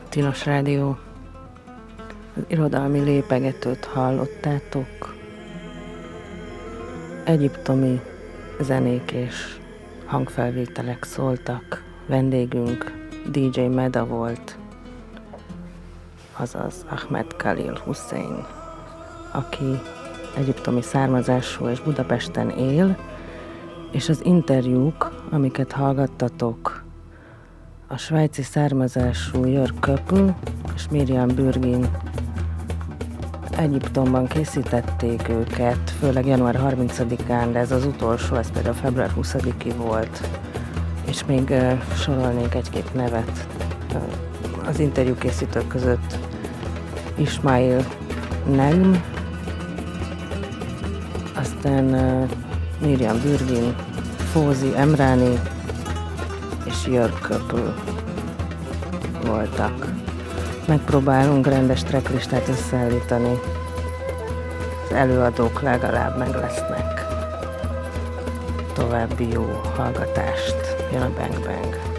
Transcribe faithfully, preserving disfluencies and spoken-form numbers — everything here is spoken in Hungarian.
Tilos Rádió. Az irodalmi lépegetőt hallottátok. Egyiptomi zenék és hangfelvételek szóltak. Vendégünk dé dzsé Meda volt, azaz Ahmed Khalil Hussein, aki egyiptomi származású és Budapesten él, és az interjúk, amiket hallgattatok, a svájci származású Jörg Köppl és Miriam Bürgin Egyiptomban készítették őket, főleg január harmincadikán, de ez az utolsó, ez például február huszadiki volt, és még uh, sorolnék egy-két nevet uh, az interjúkészítők között. Ismail Negm, aztán uh, Miriam Bürgin, Fózi Emrani és Jörg Köppl voltak. Megpróbálunk rendes tracklistát összeállítani. Az előadók legalább meg lesznek. További jó hallgatást. Jön a Bang Bang.